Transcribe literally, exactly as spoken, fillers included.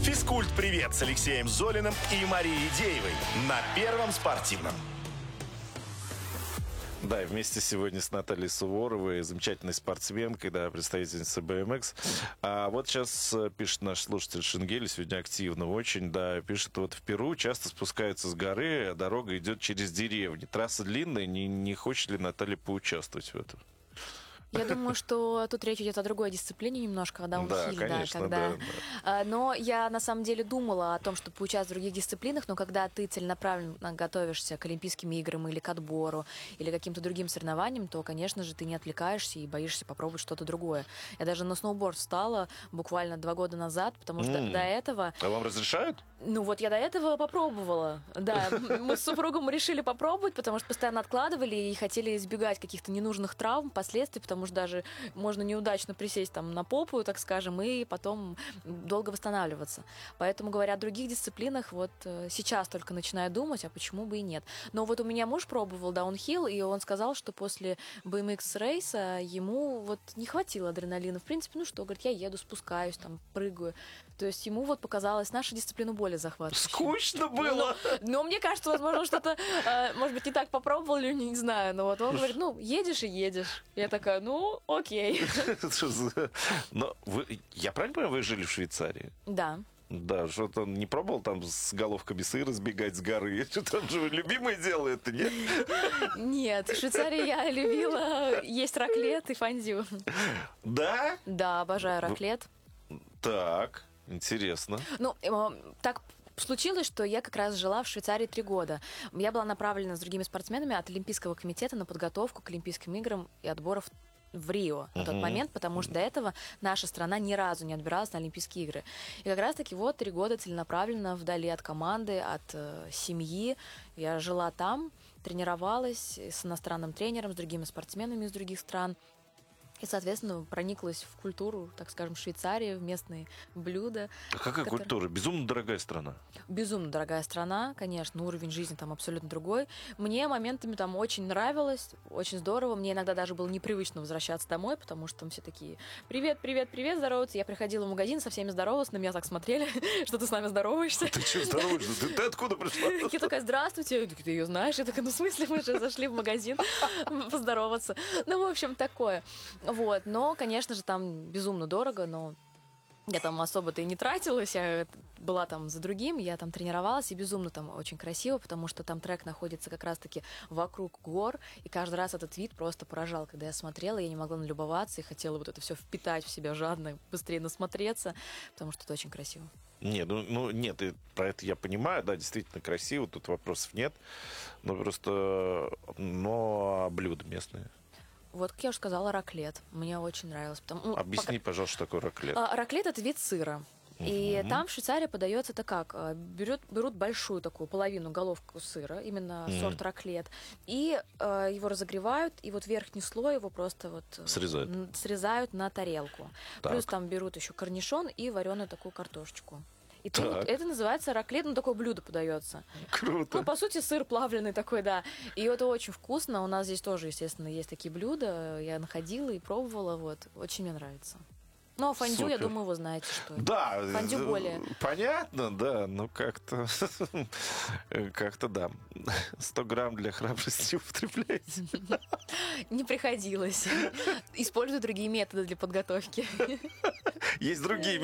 Физкульт-привет с Алексеем Золиным и Марией Деевой на Первом спортивном. Да, и вместе сегодня с Натальей Суворовой, замечательной спортсменкой, да, представительницей бэ эм икс. А вот сейчас пишет наш слушатель Шенгель, сегодня активно очень, да, пишет, вот в Перу часто спускаются с горы, а дорога идет через деревни. Трасса длинная, не, не хочет ли Наталья поучаствовать в этом? Я думаю, что тут речь идет о другой дисциплине немножко, о даунхилле, да, конечно, да, когда... да, да. Но я на самом деле думала о том, чтобы поучаствовать в других дисциплинах, но когда ты целенаправленно готовишься к Олимпийским играм или к отбору, или каким-то другим соревнованиям, то, конечно же, ты не отвлекаешься и боишься попробовать что-то другое. Я даже на сноуборд встала буквально два года назад, потому что mm. до этого... А вам разрешают? Ну вот я до этого попробовала, да. Мы с супругом решили попробовать, потому что постоянно откладывали и хотели избегать каких-то ненужных травм, последствий, потому что даже можно неудачно присесть там на попу, так скажем, и потом долго восстанавливаться. Поэтому, говоря о других дисциплинах, вот сейчас только начинаю думать, а почему бы и нет. Но вот у меня муж пробовал даунхилл, и он сказал, что после бэ эм икс-рейса ему вот не хватило адреналина. В принципе, ну что, говорит, я еду, спускаюсь, там, прыгаю. То есть ему вот показалась наша дисциплина более захватывающей. Скучно было! Но, но мне кажется, возможно, что-то, может быть, не так попробовал, или не знаю, но вот он говорит, ну, едешь и едешь. Я такая, ну, окей. Но вы, я правильно понимаю, вы жили в Швейцарии? Да. Да, что-то он не пробовал там с головками сыра сбегать с горы? Что там же любимое дело это, нет? Нет, в Швейцарии я любила есть раклет и фондю. Да? Да, обожаю раклет. Так, интересно. Ну, так случилось, что я как раз жила в Швейцарии три года. Я была направлена с другими спортсменами от Олимпийского комитета на подготовку к Олимпийским играм и отборов в Рио на тот момент, потому что до этого наша страна ни разу не отбиралась на Олимпийские игры. И как раз-таки вот три года целенаправленно вдали от команды, от э, семьи. Я жила там, тренировалась с иностранным тренером, с другими спортсменами из других стран. И, соответственно, прониклась в культуру, так скажем, Швейцарии, в местные блюда. А какая которые... культура? Безумно дорогая страна. Безумно дорогая страна, конечно, уровень жизни там абсолютно другой. Мне моментами там очень нравилось, очень здорово. Мне иногда даже было непривычно возвращаться домой, потому что там все такие «Привет, привет, привет», здороваются. Я приходила в магазин, со всеми здоровалась, на меня так смотрели, что ты с нами здороваешься. Ты что здороваешься? Ты, ты откуда пришла? Я такая «Здравствуйте». Ты ее знаешь? Я такая «Ну, в смысле, мы же зашли в магазин поздороваться». Ну, в общем, такое. Вот, но, конечно же, там безумно дорого, но я там особо-то и не тратилась, я была там за другим, я там тренировалась, и безумно там очень красиво, потому что там трек находится как раз-таки вокруг гор, и каждый раз этот вид просто поражал. Когда я смотрела, я не могла налюбоваться и хотела вот это все впитать в себя жадно, быстрее насмотреться, потому что это очень красиво. Нет, ну, ну нет, и про это я понимаю, да, действительно красиво, тут вопросов нет, но просто, но блюда местные. Вот, как я уже сказала, раклет. Мне очень нравилось. Потому, ну, Объясни, пока... пожалуйста, что такое раклет. А, раклет – это вид сыра. И uh-huh. там в Швейцарии подается это как? Берут, берут большую такую половину, головку сыра, именно uh-huh. сорт раклет, и э, его разогревают, и вот верхний слой его просто вот срезают, срезают на тарелку. Так. Плюс там берут еще корнишон и вареную такую картошечку. И ты, вот, это называется раклет, ну, такое блюдо подается. Круто. Ну, по сути, сыр плавленый такой, да. И это очень вкусно. У нас здесь тоже, естественно, есть такие блюда. Я находила и пробовала, вот. Очень мне нравится. Ну, а фондю, Супер. Я думаю, вы знаете, что это. Да. Фондю более. Понятно, да. Ну, как-то... Как-то, да. сто грамм для храбрости употребляете. Не приходилось. Использую другие методы для подготовки. Есть другие